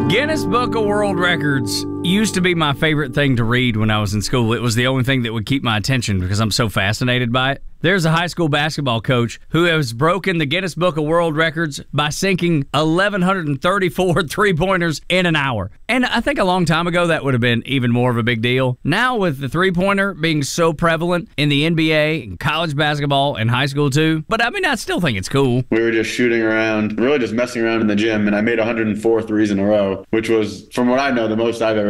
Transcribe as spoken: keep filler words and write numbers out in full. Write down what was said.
Guinness Book of World Records used to be my favorite thing to read when I was in school. It was the only thing that would keep my attention because I'm so fascinated by it. There's a high school basketball coach who has broken the Guinness Book of World Records by sinking eleven thirty-four three-pointers in an hour. And I think a long time ago that would have been even more of a big deal. Now with the three-pointer being so prevalent in the N B A, and college basketball, and high school too. But I mean, I still think it's cool. We were just shooting around, really just messing around in the gym, and I made one hundred four threes in a row, which was, from what I know, the most I've ever